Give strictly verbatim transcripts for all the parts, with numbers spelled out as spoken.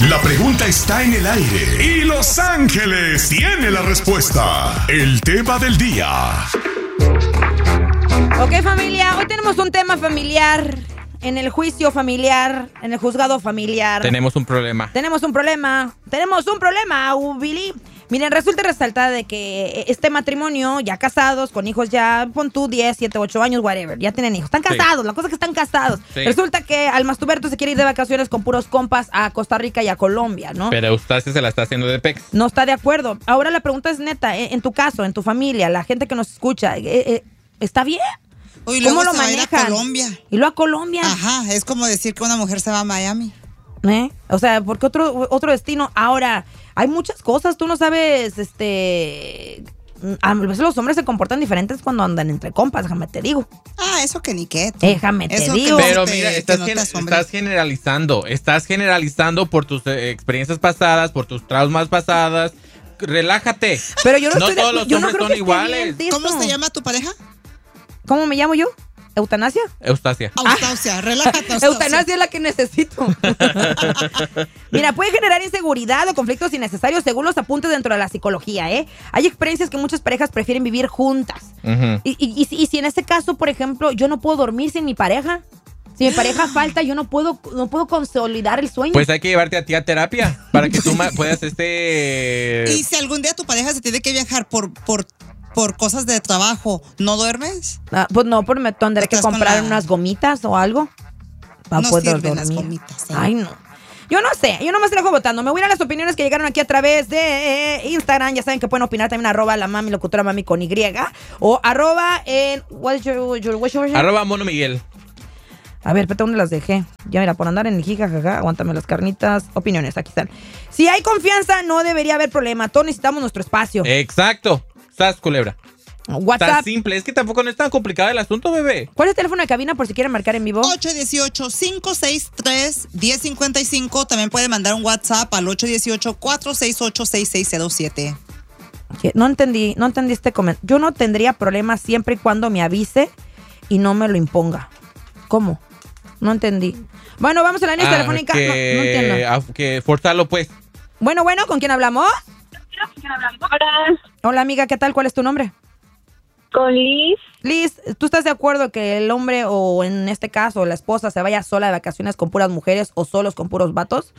La pregunta está en el aire y Los Ángeles tiene la respuesta. El tema del día. Ok, familia, hoy tenemos un tema familiar. En el juicio familiar, en el juzgado familiar. Tenemos un problema. Tenemos un problema. Tenemos un problema, Billy. Miren, resulta y resalta de que este matrimonio, ya casados, con hijos ya, pon tú diez, siete, ocho años, whatever, ya tienen hijos. Están casados, sí. La cosa es que están casados. Sí. Resulta que Almastuberto se quiere ir de vacaciones con puros compas a Costa Rica y a Colombia, ¿no? Pero Eustacia se la está haciendo de pex. No está de acuerdo. Ahora la pregunta es neta, en tu caso, en tu familia, la gente que nos escucha, ¿está bien? Uy, ¿Cómo lo se va a ir manejan? a Colombia. Y luego a Colombia. Ajá, es como decir que una mujer se va a Miami. ¿Eh? O sea, porque otro, otro destino. Ahora, hay muchas cosas, tú no sabes, este... A veces los hombres se comportan diferentes cuando andan entre compas, déjame te digo. Ah, eso que ni qué. Déjame te eso digo. Pero te, mira, estás, no gen- estás generalizando. Estás generalizando por tus eh, experiencias pasadas, por tus traumas pasadas. Relájate. Pero yo no, no estoy todos de, los yo no hombres creo son que iguales. Esté bien, ¿Cómo se llama tu pareja? ¿Cómo me llamo yo? ¿Eutanasia? Eustacia. Eustacia, relájate, Eustacia. Eutanasia es la que necesito. Mira, puede generar inseguridad o conflictos innecesarios según los apuntes dentro de la psicología, ¿eh? Hay experiencias que muchas parejas prefieren vivir juntas. Uh-huh. y, y, y, y si en este caso, por ejemplo, yo no puedo dormir sin mi pareja, si mi pareja falta, yo no puedo no puedo consolidar el sueño. Pues hay que llevarte a ti a terapia para que tú ma- puedas este... Y si algún día tu pareja se tiene que viajar por... por por cosas de trabajo, ¿no duermes? Ah, pues no, por me tendré que comprar la... unas gomitas o algo. Para no poder sirven dormir. Las gomitas. ¿eh? Ay, no. Yo no sé, yo nomás dejo votando. Me voy a ir a las opiniones que llegaron aquí a través de eh, Instagram. Ya saben que pueden opinar también arroba la mami locutora mami con Y o arroba en... What's your, your, what's your... Arroba Mono Miguel. A ver, espérate, ¿dónde las dejé? Ya mira, por andar en el jijajaja, aguántame las carnitas. Opiniones, aquí están. Si hay confianza, no debería haber problema. Todos necesitamos nuestro espacio. Exacto. Sas, culebra. WhatsApp. Tan simple, es que tampoco no es tan complicado el asunto, bebé. ¿Cuál es el teléfono de cabina por si quieren marcar en vivo? ocho uno ocho, cinco seis tres, uno cero cinco cinco. También puede mandar un WhatsApp al ocho uno ocho, cuatro seis ocho, seis seis cero siete. No entendí, no entendí este comentario. Yo no tendría problema siempre y cuando me avise y no me lo imponga. ¿Cómo? No entendí. Bueno, vamos a la línea ah, telefónica. Que, no, no entiendo. A, que forzarlo, pues. Bueno, bueno, ¿con quién hablamos? Hola. Hola, amiga, ¿qué tal? ¿Cuál es tu nombre? Con Liz. Liz, ¿tú estás de acuerdo que el hombre o en este caso la esposa se vaya sola de vacaciones con puras mujeres o solos con puros vatos?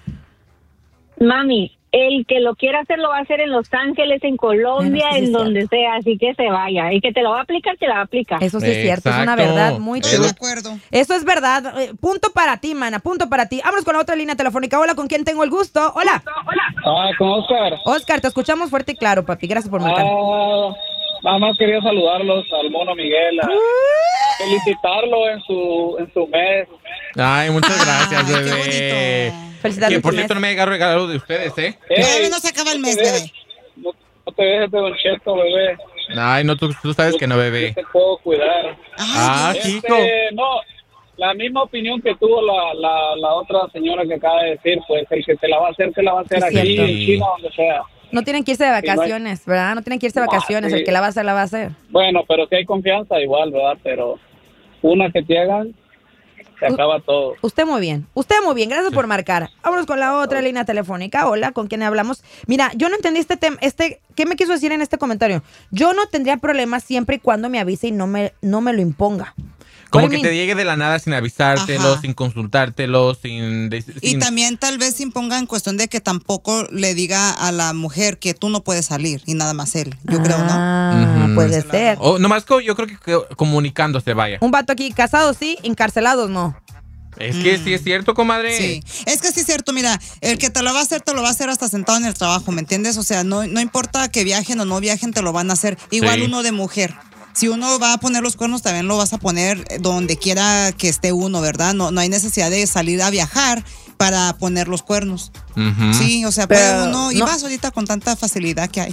Mami, el que lo quiera hacer lo va a hacer en Los Ángeles, en Colombia, sí, sí, en donde cierto. sea, así que se vaya. Y que te lo va a aplicar, te lo va a aplicar. Eso sí es cierto, Exacto. es una verdad muy Estoy chula. de acuerdo. Eso es verdad. Eh, punto para ti, mana, punto para ti. Vámonos con la otra línea telefónica. Hola, ¿con quién tengo el gusto? Hola. Ah, con Oscar. Oscar, te escuchamos fuerte y claro, papi. Gracias por marcar. Ah, nada más quería saludarlos al Mono Miguel, a felicitarlo en su en su mes. Ay, muchas gracias, Ay, bebé. qué bonito. Felicidades. Que por cierto no me llega regalo de ustedes, ¿eh? Todavía no se acaba el mes, no te bebé. dejes- No, no te dejes de Don Cheto, bebé. Ay, no, tú, tú sabes que no, bebé. Yo te puedo cuidar. Ah, Ay, Kiko. Este, no, la misma opinión que tuvo la, la, la otra señora que acaba de decir, pues el que te la va a hacer, te la va a hacer Es aquí, cierto. en China, donde sea. No tienen que irse de vacaciones, ¿verdad? No tienen que irse de vacaciones. El que la va a hacer, la va a hacer. Bueno, pero si hay confianza igual, ¿verdad? Pero una que te hagan, se acaba todo. Usted muy bien. Usted muy bien. Gracias por marcar. Vámonos con la otra línea telefónica. Hola, ¿con quién hablamos? Mira, yo no entendí este tema. Este, ¿qué me quiso decir en este comentario? Yo no tendría problema siempre y cuando me avise y no me, no me lo imponga. Como que te llegue de la nada sin avisártelo, Ajá. sin consultártelo, sin, de, Y sin... también tal vez imponga en cuestión de que tampoco le diga a la mujer que tú no puedes salir y nada más él. Yo creo, ¿no? Ah, Ujú. puede ser. O nomás co- yo creo que co- comunicándose, vaya. Un vato aquí, casados sí, encarcelados no. Es que sí es cierto, comadre. Sí, es que sí es cierto, mira, el que te lo va a hacer, te lo va a hacer hasta sentado en el trabajo, ¿me entiendes? O sea, no, no importa que viajen o no viajen, te lo van a hacer. Igual Sí. uno de mujer. Si uno va a poner los cuernos, también lo vas a poner donde quiera que esté uno, ¿verdad? No, no hay necesidad de salir a viajar para poner los cuernos. Ujú. Sí, o sea, Pero puede uno, y no- más ahorita con tanta facilidad que hay.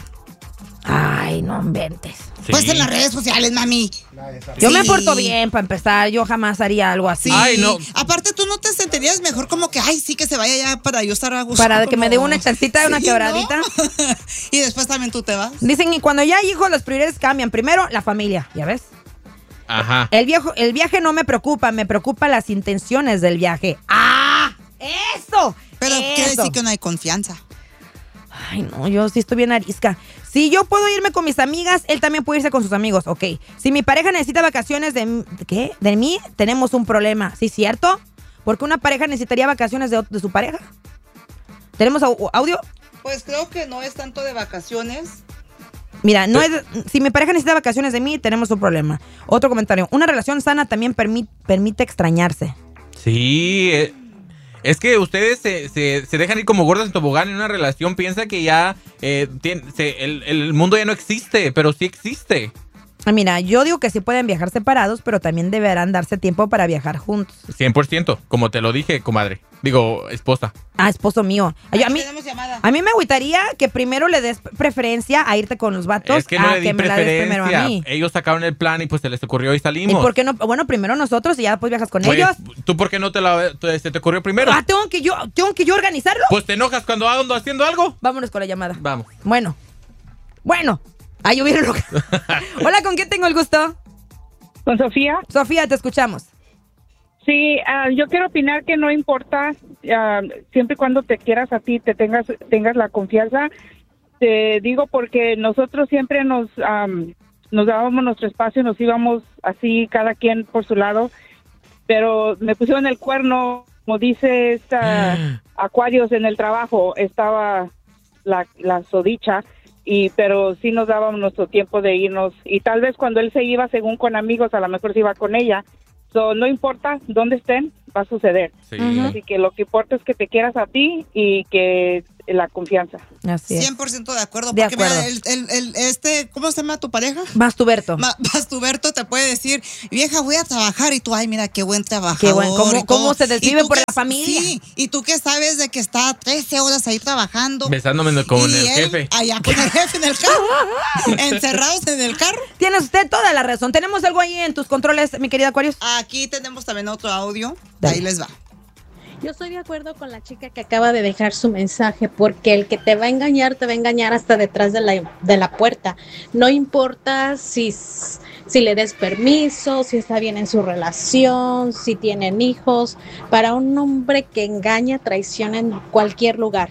Ay, no inventes. Sí. Pues en las redes sociales, mami. Yo Sí. me porto bien para empezar. Yo jamás haría algo así. Sí. Ay, no. Aparte, tú no te sentirías mejor como que, ay, sí, que se vaya ya para yo estar a gusto. Para que me dé como- una chancita, una Sí, quebradita. ¿no? Y después también tú te vas. Dicen que cuando ya hay hijos, las prioridades cambian. Primero, la familia, ¿ya ves? Ajá. El, viejo, el viaje no me preocupa, me preocupan las intenciones del viaje. ¡Ah! ¡Eso! Pero quiere decir que no hay confianza. Ay, no, yo sí estoy bien arisca. Si yo puedo irme con mis amigas, él también puede irse con sus amigos. Ok. Si mi pareja necesita vacaciones de... ¿de ¿Qué? ¿De mí? Tenemos un problema. ¿Sí, cierto? Porque una pareja necesitaría vacaciones de, de su pareja. ¿Tenemos au- audio? Pues creo que no es tanto de vacaciones. Mira, no es, si mi pareja necesita vacaciones de mí, tenemos un problema. Otro comentario. Una relación sana también permite, permite extrañarse. Sí, eh, es que ustedes se, se, se dejan ir como gordas en tobogán en una relación. Piensa que ya eh, tiene, se, el, el mundo ya no existe, pero sí existe. Mira, yo digo que sí pueden viajar separados, pero también deberán darse tiempo para viajar juntos. cien por ciento, como te lo dije, comadre. Digo, esposa. Ah, esposo mío. Ay, a, mí, tenemos llamada. a mí me agüitaría que primero le des preferencia a irte con los vatos Es que no a le di que me la des primero a preferencia. mí. Ellos sacaron el plan y pues se les ocurrió y ¿Y salimos. por qué no? Bueno, primero nosotros y ya después viajas con Pues, ellos. ¿tú por qué no te la, te- se te ocurrió primero? Ah, tengo que yo, tengo que yo organizarlo. Pues te enojas cuando ando haciendo algo. Vámonos con la llamada. Vamos. Bueno. Bueno. Ay, hubieron loca. Hola, ¿con quién tengo el gusto? ¿Con Sofía? Sofía, te escuchamos. Sí, ah, yo quiero opinar que no importa, ah, siempre y cuando te quieras a ti, te tengas tengas la confianza. Te digo porque nosotros siempre nos am, nos dábamos nuestro espacio, nos íbamos así cada quien por su lado, pero me pusieron el cuerno, como dice esta Acuarios en el trabajo, estaba la, la sodicha. Y pero sí nos dábamos nuestro tiempo de irnos y tal vez cuando él se iba según con amigos a lo mejor se iba con ella, so, no importa dónde estén, va a suceder. Sí. Así que lo que importa es que te quieras a ti y que la confianza. Así es. cien por ciento de acuerdo. De Porque acuerdo. mira, el, el, el- este, ¿cómo se llama tu pareja? Mastuberto. Ma- Bastuberto te puede decir, vieja, voy a trabajar, y tú, ay, mira, qué buen trabajador. Qué buen- cómo- y todo. cómo se desvive Y tú por que- la familia. Sí, y tú que sabes de que está trece horas ahí trabajando. Besándome con y el él jefe. Allá con el jefe en el carro, encerrados en el carro. Tiene usted toda la razón. ¿Tenemos algo ahí en tus controles, mi querida Aquarius? Aquí tenemos también otro audio, Dale. ahí les va. Yo estoy de acuerdo con la chica que acaba de dejar su mensaje, porque el que te va a engañar, te va a engañar hasta detrás de la, de la puerta. No importa si, si le des permiso, si está bien en su relación, si tienen hijos. Para un hombre que engaña, traiciona en cualquier lugar.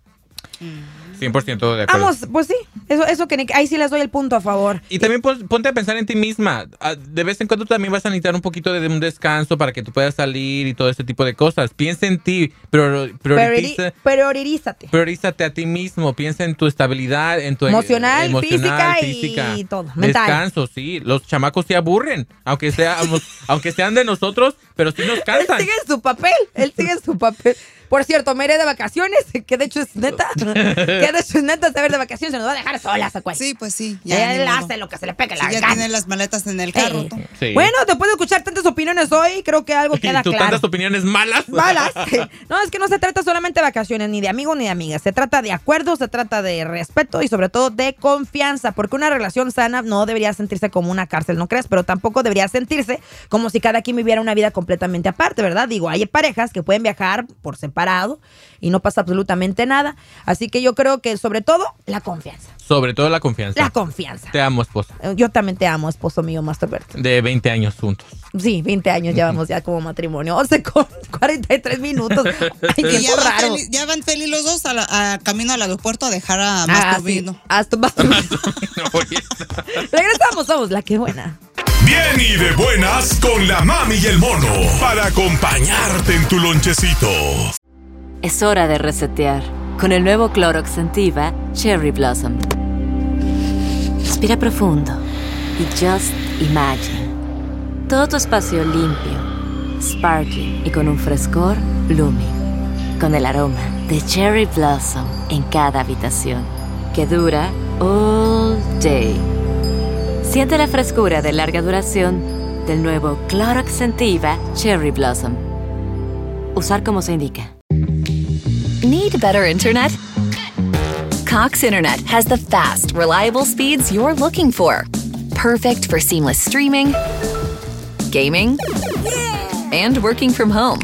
cien por ciento de acuerdo. Vamos, pues sí. Eso, eso que ni- ahí sí les doy el punto a favor. Y también pon- ponte a pensar en ti misma. Ah, De vez en cuando también vas a necesitar un poquito de un descanso para que tú puedas salir y todo ese tipo de cosas. Piensa en ti, pero prioriza, Priori- Priorízate. priorízate a ti mismo. Piensa en tu estabilidad, en tu Emocional, emocional, física y todo, mental. Descanso, sí. Los chamacos se aburren, aunque seamos, aunque sean de nosotros, pero sí nos Él cansan. sigue en su papel. Él sigue en su papel. Por cierto, me iré de vacaciones, que de hecho es neta. Que de hecho es neta saber de vacaciones. Se nos va a dejar solas, Acuarios. Sí, pues sí. Ya, Él ni modo. hace lo que se le pegue Sí, la ya gana. tienen las maletas en el carro. Eh. tú. Sí. Bueno, después de escuchar tantas opiniones hoy, creo que algo Y queda tú claro. tantas opiniones malas. Malas. No, es que no se trata solamente de vacaciones, ni de amigos ni de amigas. Se trata de acuerdos, se trata de respeto y sobre todo de confianza. Porque una relación sana no debería sentirse como una cárcel, ¿no crees? Pero tampoco debería sentirse como si cada quien viviera una vida completamente aparte, ¿verdad? Digo, hay parejas que pueden viajar por separado y no pasa absolutamente nada. Así que yo creo que sobre todo la confianza. Sobre todo la confianza. La confianza. Te amo, esposa. Yo también te amo, esposo mío, Masterberto. De veinte años juntos. Sí, veinte años llevamos ya como matrimonio. once con cuarenta y tres minutos. Ay, Y tiempo ya van, raro. feliz, ya van feliz los dos a la- a camino al aeropuerto a dejar a Ah, Masturbino. sí. Hasta más. No, oye. Regresamos, somos la que buena. Bien y de buenas con la mami y el mono para acompañarte en tu lonchecito. Es hora de resetear con el nuevo Clorox Sentiva Cherry Blossom. Respira profundo y just imagine. Todo tu espacio limpio, sparkling y con un frescor blooming. Con el aroma de Cherry Blossom en cada habitación, que dura all day. Siente la frescura de larga duración del nuevo Clorox Sentiva Cherry Blossom. Usar como se indica. Need better internet? Cox Internet has the fast, reliable speeds you're looking for. Perfect for seamless streaming, gaming, and working from home.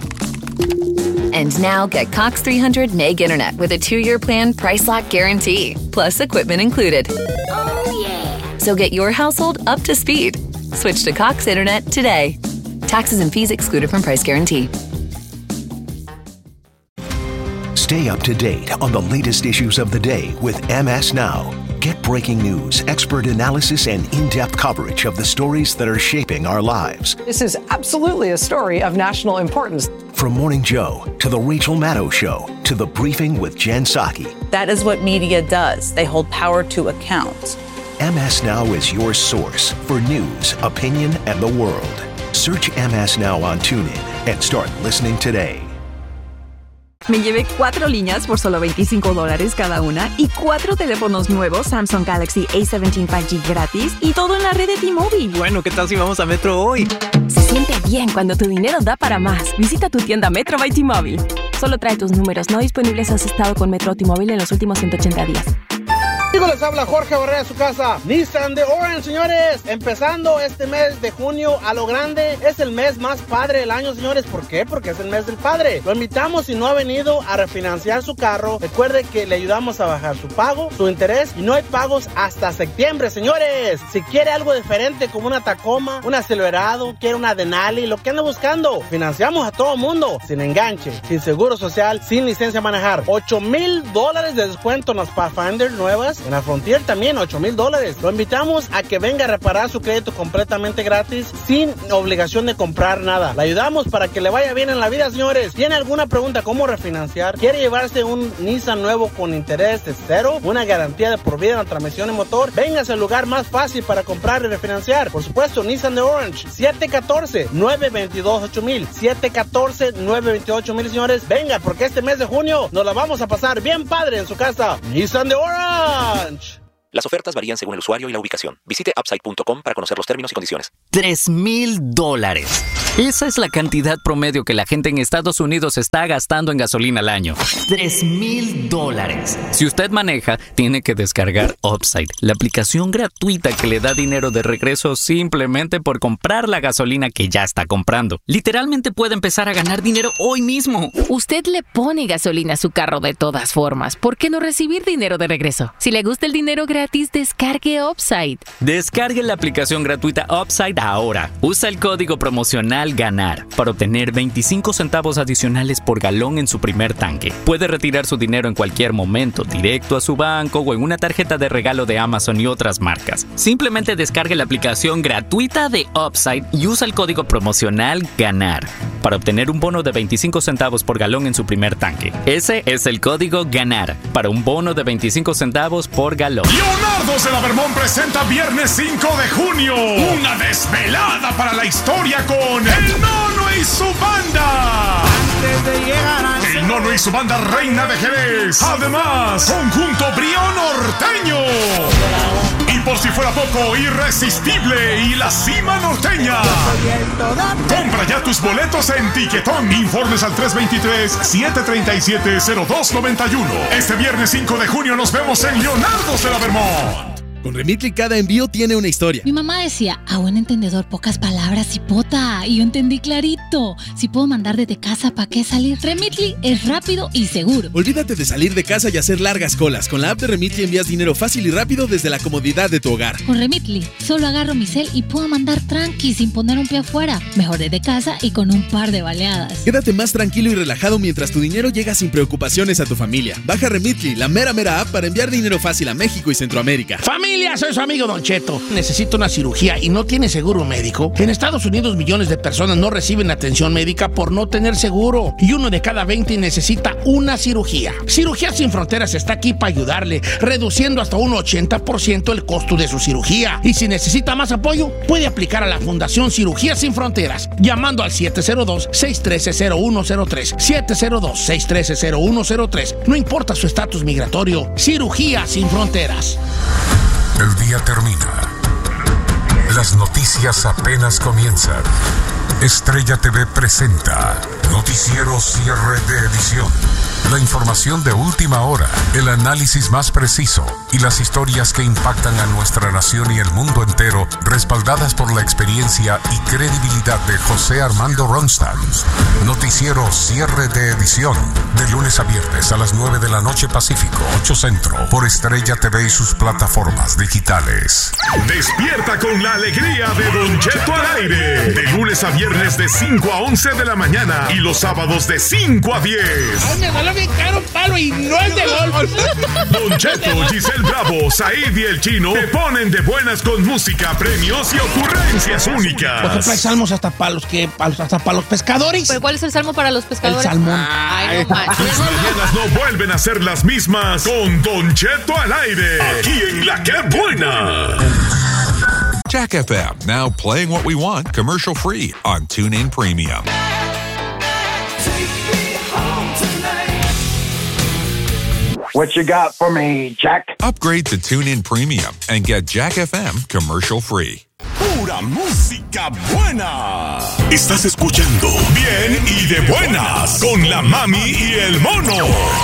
And now get Cox three hundred meg internet with a two-year plan price lock guarantee, plus equipment included. Oh, yeah. So get your household up to speed. Switch to Cox Internet today. Taxes and fees excluded from price guarantee. Stay up to date on the latest issues of the day with M S Now. Get breaking news, expert analysis, and in-depth coverage of the stories that are shaping our lives. This is absolutely a story of national importance. From Morning Joe to The Rachel Maddow Show to The Briefing with Jen Psaki. That is what media does. They hold power to account. M S Now is your source for news, opinion, and the world. Search M S Now on TuneIn and start listening today. Me llevé cuatro líneas por solo veinticinco dólares cada una y cuatro teléfonos nuevos Samsung Galaxy A diecisiete cinco G gratis y todo en la red de T-Mobile. Bueno, ¿qué tal si vamos a Metro hoy? Se siente bien cuando tu dinero da para más. Visita tu tienda Metro by T-Mobile. Solo trae tus números no disponibles si has estado con Metro o T-Mobile en los últimos ciento ochenta días. Les habla Jorge Barrera de su casa. Nissan de Orange, señores. Empezando este mes de junio a lo grande. Es el mes más padre del año, señores. ¿Por qué? Porque es el mes del padre. Lo invitamos, si no ha venido a refinanciar su carro, recuerde que le ayudamos a bajar su pago, su interés, y no hay pagos hasta septiembre, señores. Si quiere algo diferente como una Tacoma, un Silverado, quiere una Denali, lo que anda buscando, financiamos a todo mundo, sin enganche, sin seguro social, sin licencia a manejar. ocho mil dólares de descuento en las Pathfinder nuevas. En la Frontier también, ocho mil dólares. Lo invitamos a que venga a reparar su crédito completamente gratis, sin obligación de comprar nada. Le ayudamos para que le vaya bien en la vida, señores. ¿Tiene alguna pregunta cómo refinanciar? ¿Quiere llevarse un Nissan nuevo con interés de cero? ¿Una garantía de por vida en la transmisión y motor? Véngase al lugar más fácil para comprar y refinanciar. Por supuesto, Nissan de Orange. siete uno cuatro, nueve dos dos, ocho mil. siete uno cuatro, nueve dos dos, ocho mil, señores. Venga, porque este mes de junio nos la vamos a pasar bien padre en su casa. Nissan de Orange. Las ofertas varían según el usuario y la ubicación. Visite upside punto com para conocer los términos y condiciones. Tres mil dólares. Esa es la cantidad promedio que la gente en Estados Unidos está gastando en gasolina al año. Tres mil dólares. Si usted maneja, tiene que descargar Upside, la aplicación gratuita que le da dinero de regreso simplemente por comprar la gasolina que ya está comprando. Literalmente puede empezar a ganar dinero hoy mismo. Usted le pone gasolina a su carro de todas formas. ¿Por qué no recibir dinero de regreso? Si le gusta el dinero gratis, descargue Upside. Descargue la aplicación gratuita Upside ahora. Usa el código promocional GANAR para obtener veinticinco centavos adicionales por galón en su primer tanque. Puede retirar su dinero en cualquier momento, directo a su banco o en una tarjeta de regalo de Amazon y otras marcas. Simplemente descargue la aplicación gratuita de Upside y usa el código promocional GANAR para obtener un bono de veinticinco centavos por galón en su primer tanque. Ese es el código GANAR para un bono de veinticinco centavos por galón. Leonardo de la Vermont presenta viernes cinco de junio una desvelada para la historia con El Nono y su banda. Antes de llegar al El Nono y su banda Reina de Jerez. Además, conjunto Brío Norteño. Y por si fuera poco, Irresistible y la Cima Norteña. Compra ya tus boletos en Tiquetón. Informes al tres dos tres, siete tres siete, cero dos nueve uno. Este viernes cinco de junio nos vemos en Leonardo de la Vermont. Con Remitly cada envío tiene una historia. Mi mamá decía, a buen entendedor pocas palabras, hipota. Y yo entendí clarito. Si puedo mandar desde casa, ¿para qué salir? Remitly es rápido y seguro. Olvídate de salir de casa y hacer largas colas. Con la app de Remitly envías dinero fácil y rápido desde la comodidad de tu hogar. Con Remitly, solo agarro mi cel y puedo mandar tranqui sin poner un pie afuera. Mejor desde casa y con un par de baleadas. Quédate más tranquilo y relajado mientras tu dinero llega sin preocupaciones a tu familia. Baja Remitly, la mera mera app para enviar dinero fácil a México y Centroamérica. ¡Familia! Soy su amigo Don Cheto. Necesito una cirugía y no tiene seguro médico. En Estados Unidos millones de personas no reciben atención médica por no tener seguro. Y uno de cada veinte necesita una cirugía. Cirugía Sin Fronteras está aquí para ayudarle, reduciendo hasta un ochenta por ciento el costo de su cirugía. Y si necesita más apoyo, puede aplicar a la Fundación Cirugía Sin Fronteras, llamando al siete cero dos, seis uno tres, cero uno cero tres. siete cero dos, seis uno tres, cero uno cero tres. No importa su estatus migratorio. Cirugía Sin Fronteras. El día termina. Las noticias apenas comienzan. Estrella T V presenta Noticiero Cierre de Edición. La información de última hora, el análisis más preciso y las historias que impactan a nuestra nación y el mundo entero, respaldadas por la experiencia y credibilidad de José Armando Ronstadt. Noticiero Cierre de Edición, de lunes a viernes a las nueve de la noche Pacífico, ocho Centro, por Estrella T V y sus plataformas digitales. Despierta con la alegría de Don Cheto al aire, de lunes a viernes de cinco a once de la mañana y los sábados de cinco a diez. ¡Ay, me vale bien caro un palo y no es de golf. Don Cheto, Giselle Bravo, Said y el Chino te ponen de buenas con música, premios y ocurrencias únicas. Por ejemplo, hay salmos hasta para los, que, hasta para los pescadores. ¿Pero cuál es el salmo para los pescadores? El salmón. Ay, no manches. Las mañanas no vuelven a ser las mismas con Don Cheto al aire. Aquí en La Que Buena. Jack F M, now playing what we want, commercial free on TuneIn Premium. What you got for me, Jack? Upgrade to TuneIn Premium and get Jack F M commercial free. Pura música buena. Estás escuchando Bien y de Buenas con la Mami y el Mono.